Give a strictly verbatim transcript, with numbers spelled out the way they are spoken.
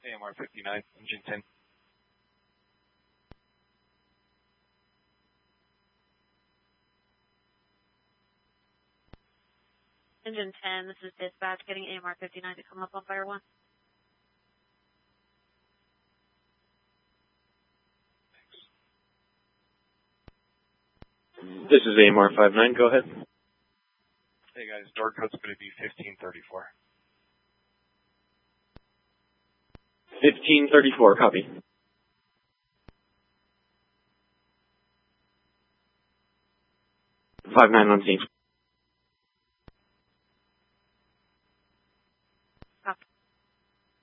A M R fifty-nine, engine ten. Engine ten, this is dispatch, getting A M R fifty-nine to come up on fire one. This is A M R fifty-nine, go ahead. Hey guys, door code's going to be fifteen thirty-four. fifteen thirty-four, copy. five nine on scene.